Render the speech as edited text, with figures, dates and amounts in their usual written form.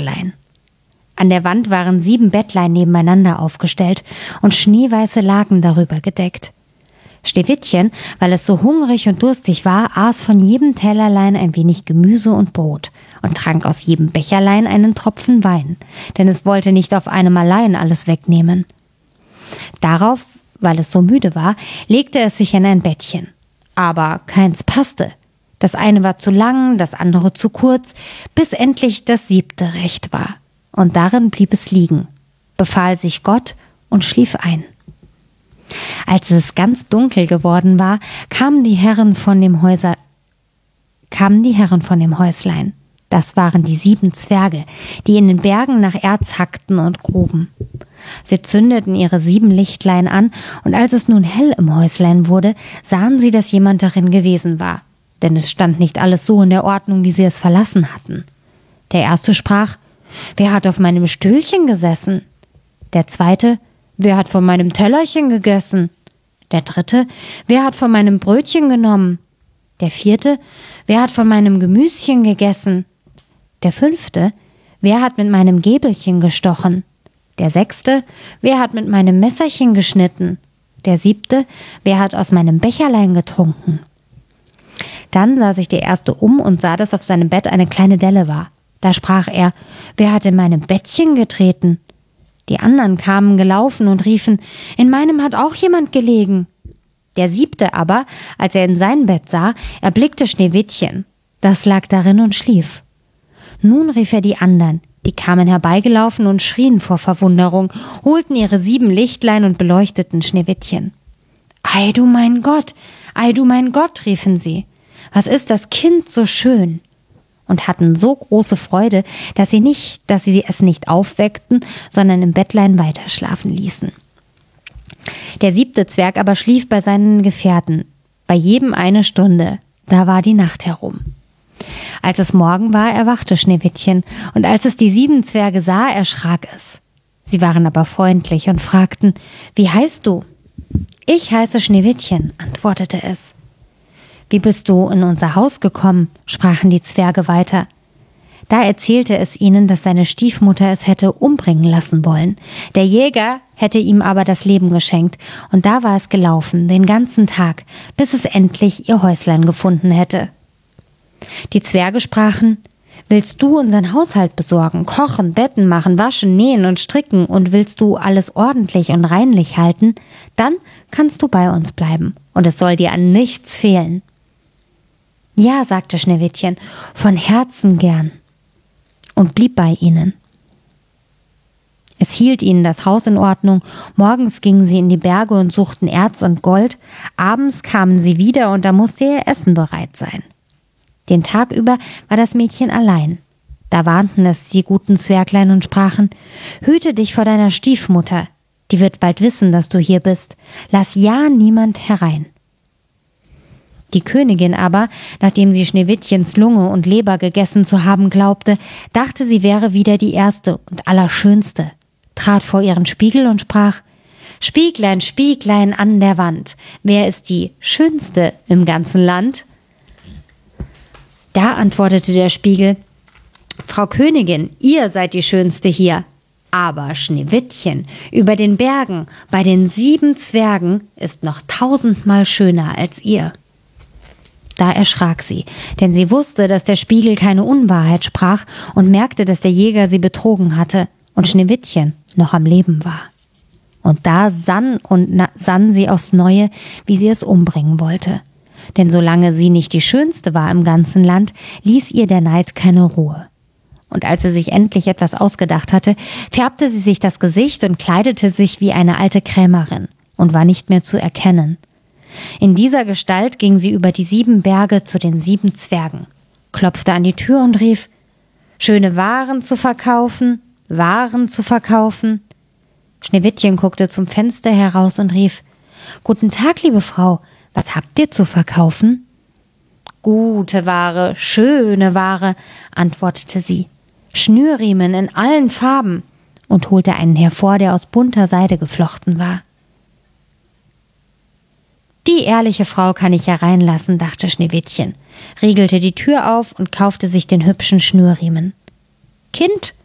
Becherlein. An der Wand waren 7 Bettlein nebeneinander aufgestellt und schneeweiße Laken darüber gedeckt. Schneewittchen, weil es so hungrig und durstig war, aß von jedem Tellerlein ein wenig Gemüse und Brot und trank aus jedem Becherlein einen Tropfen Wein, denn es wollte nicht auf einem allein alles wegnehmen. Darauf, weil es so müde war, legte es sich in ein Bettchen. Aber keins passte. Das eine war zu lang, das andere zu kurz, bis endlich das 7. recht war. Und darin blieb es liegen, befahl sich Gott und schlief ein. Als es ganz dunkel geworden war, kamen die Herren von dem Häuslein. Das waren die 7 Zwerge, die in den Bergen nach Erz hackten und gruben. Sie zündeten ihre 7 Lichtlein an, und als es nun hell im Häuslein wurde, sahen sie, dass jemand darin gewesen war, denn es stand nicht alles so in der Ordnung, wie sie es verlassen hatten. Der erste sprach: »Wer hat auf meinem Stühlchen gesessen?« Der zweite: »Wer hat von meinem Tellerchen gegessen?« Der dritte: »Wer hat von meinem Brötchen genommen?« Der vierte: »Wer hat von meinem Gemüschen gegessen?« Der 5: »Wer hat mit meinem Gäbelchen gestochen?« Der 6: »Wer hat mit meinem Messerchen geschnitten?« Der 7: »Wer hat aus meinem Becherlein getrunken?« Dann sah sich der erste um und sah, dass auf seinem Bett eine kleine Delle war. Da sprach er: »Wer hat in meinem Bettchen getreten?« Die anderen kamen gelaufen und riefen: »In meinem hat auch jemand gelegen.« Der 7. aber, als er in sein Bett sah, erblickte Schneewittchen. Das lag darin und schlief. Nun rief er die anderen. Die kamen herbeigelaufen und schrien vor Verwunderung, holten ihre 7 Lichtlein und beleuchteten Schneewittchen. »Ei du mein Gott, riefen sie. »Was ist das Kind so schön?« Und hatten so große Freude, dass sie es nicht aufweckten, sondern im Bettlein weiterschlafen ließen. Der 7. Zwerg aber schlief bei seinen Gefährten, bei jedem eine Stunde, da war die Nacht herum. Als es Morgen war, erwachte Schneewittchen, und als es die 7 Zwerge sah, erschrak es. Sie waren aber freundlich und fragten: »Wie heißt du?« »Ich heiße Schneewittchen«, antwortete es. »Wie bist du in unser Haus gekommen?« sprachen die Zwerge weiter. Da erzählte es ihnen, dass seine Stiefmutter es hätte umbringen lassen wollen. Der Jäger hätte ihm aber das Leben geschenkt, und da war es gelaufen, den ganzen Tag, bis es endlich ihr Häuslein gefunden hätte. Die Zwerge sprachen: »Willst du unseren Haushalt besorgen, kochen, Betten machen, waschen, nähen und stricken, und willst du alles ordentlich und reinlich halten, dann kannst du bei uns bleiben, und es soll dir an nichts fehlen.« »Ja«, sagte Schneewittchen, »von Herzen gern«, und blieb bei ihnen. Es hielt ihnen das Haus in Ordnung, morgens gingen sie in die Berge und suchten Erz und Gold, abends kamen sie wieder, und da musste ihr Essen bereit sein. Den Tag über war das Mädchen allein. Da warnten es die guten Zwerglein und sprachen: »Hüte dich vor deiner Stiefmutter, die wird bald wissen, dass du hier bist. Lass ja niemand herein.« Die Königin aber, nachdem sie Schneewittchens Lunge und Leber gegessen zu haben glaubte, dachte, sie wäre wieder die erste und allerschönste, trat vor ihren Spiegel und sprach: »Spieglein, Spieglein an der Wand, wer ist die Schönste im ganzen Land?« Da antwortete der Spiegel: »Frau Königin, ihr seid die Schönste hier. Aber Schneewittchen über den Bergen bei den 7 Zwergen ist noch 1000-mal schöner als ihr.« Da erschrak sie, denn sie wusste, dass der Spiegel keine Unwahrheit sprach, und merkte, dass der Jäger sie betrogen hatte und Schneewittchen noch am Leben war. Und da sann sie aufs Neue, wie sie es umbringen wollte. Denn solange sie nicht die Schönste war im ganzen Land, ließ ihr der Neid keine Ruhe. Und als sie sich endlich etwas ausgedacht hatte, färbte sie sich das Gesicht und kleidete sich wie eine alte Krämerin und war nicht mehr zu erkennen. In dieser Gestalt ging sie über die 7 Berge zu den 7 Zwergen, klopfte an die Tür und rief: »Schöne Waren zu verkaufen, Waren zu verkaufen.« Schneewittchen guckte zum Fenster heraus und rief: »Guten Tag, liebe Frau, was habt ihr zu verkaufen?« »Gute Ware, schöne Ware«, antwortete sie, »Schnürriemen in allen Farben«, und holte einen hervor, der aus bunter Seide geflochten war. »Die ehrliche Frau kann ich hereinlassen«, dachte Schneewittchen, riegelte die Tür auf und kaufte sich den hübschen Schnürriemen. »Kind«,